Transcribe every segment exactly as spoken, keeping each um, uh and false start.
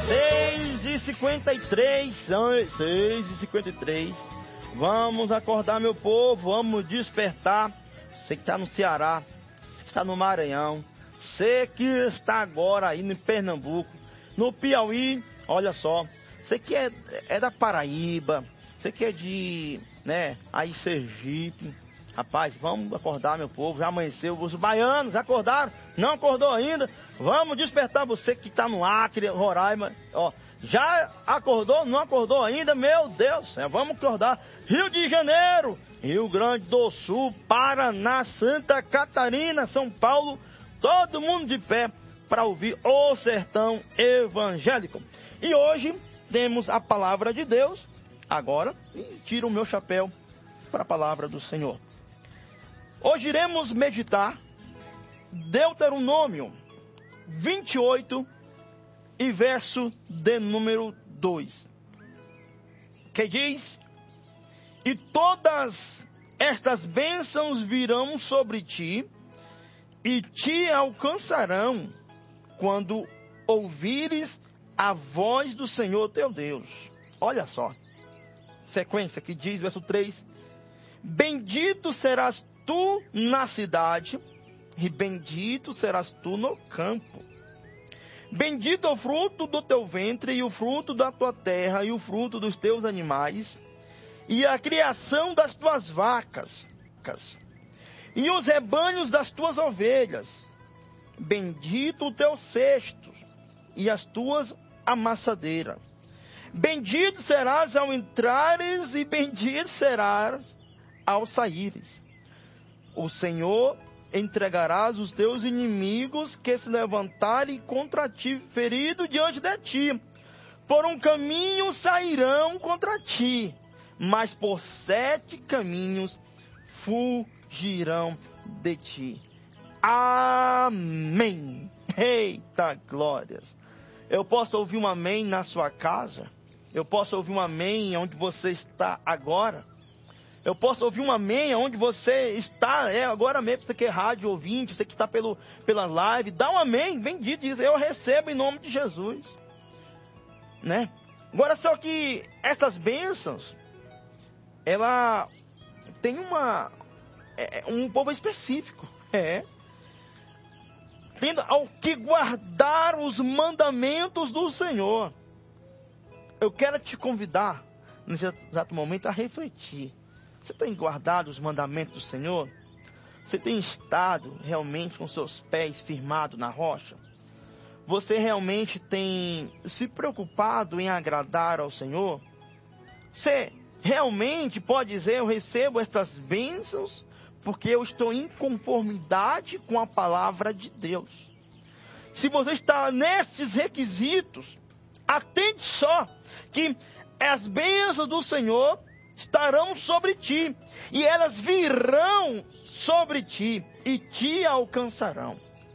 seis e cinquenta e três, seis e cinquenta e três. Vamos acordar, meu povo, vamos despertar. Você que está no Ceará, você que está no Maranhão, você que está agora aí no Pernambuco, no Piauí, olha só. Você que é, é da Paraíba, você que é de, né, aí Sergipe. Rapaz, vamos acordar, meu povo, já amanheceu. Os baianos já acordaram? Não acordou ainda? Vamos despertar você que está no Acre, Roraima, ó. Já acordou? Não acordou ainda? Meu Deus, é, vamos acordar. Rio de Janeiro, Rio Grande do Sul, Paraná, Santa Catarina, São Paulo, todo mundo de pé para ouvir o Sertão Evangélico. E hoje temos a palavra de Deus, agora, e tiro o meu chapéu para a palavra do Senhor. Hoje iremos meditar Deuteronômio vinte e oito e verso de número dois, que diz: e todas estas bênçãos virão sobre ti e te alcançarão quando ouvires a voz do Senhor teu Deus. Olha só, sequência que diz, verso três: bendito serás tu na cidade, e bendito serás tu no campo. Bendito é o fruto do teu ventre, e o fruto da tua terra, e o fruto dos teus animais, e a criação das tuas vacas, e os rebanhos das tuas ovelhas. Bendito o teu cesto, e as tuas amassadeiras. Bendito serás ao entrares, e bendito serás ao saíres. O Senhor entregarás os teus inimigos que se levantarem contra ti, ferido diante de ti. Por um caminho sairão contra ti, mas por sete caminhos fugirão de ti. Amém. Eita glórias. Eu posso ouvir um amém na sua casa? Eu posso ouvir um amém onde você está agora? Eu posso ouvir um amém onde você está, é agora mesmo, você que é rádio ouvinte, você que está pelo, pela live, dá um amém, bendito, diz, eu recebo em nome de Jesus, né? Agora só que essas bênçãos, ela tem uma, é, um povo específico, é, tendo ao que guardar os mandamentos do Senhor. Eu quero te convidar, nesse exato momento, a refletir. Você tem guardado os mandamentos do Senhor? Você tem estado realmente com seus pés firmados na rocha? Você realmente tem se preocupado em agradar ao Senhor? Você realmente pode dizer, eu recebo estas bênçãos porque eu estou em conformidade com a palavra de Deus. Se você está nesses requisitos, atente só que as bênçãos do Senhor estarão sobre ti, e elas virão sobre ti, e te alcançarão.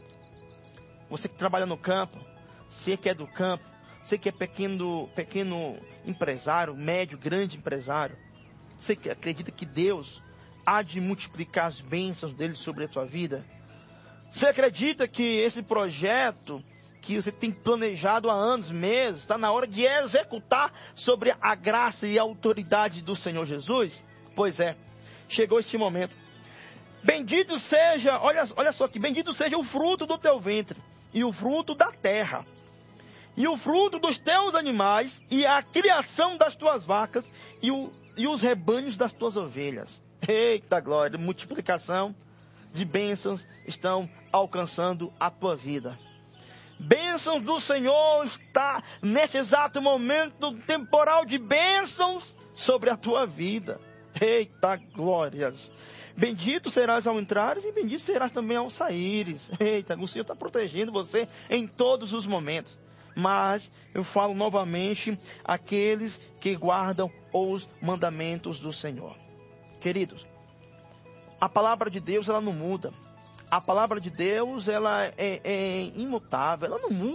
Você que trabalha no campo, você que é do campo, você que é pequeno, pequeno empresário, médio, grande empresário, você que acredita que Deus há de multiplicar as bênçãos dele sobre a sua vida, você acredita que esse projeto que você tem planejado há anos, meses, está na hora de executar sobre a graça e a autoridade do Senhor Jesus? Pois é, chegou este momento. Bendito seja, olha, olha só que bendito seja o fruto do teu ventre, e o fruto da terra, e o fruto dos teus animais, e a criação das tuas vacas, e, o, e os rebanhos das tuas ovelhas. Eita glória, multiplicação de bênçãos estão alcançando a tua vida. Bênçãos do Senhor está nesse exato momento temporal de bênçãos sobre a tua vida. Eita glórias. Bendito serás ao entrares e bendito serás também ao saíres. Eita, o Senhor está protegendo você em todos os momentos. Mas eu falo novamente, aqueles que guardam os mandamentos do Senhor. Queridos, a palavra de Deus ela não muda. A palavra de Deus, ela é, é imutável, ela não muda.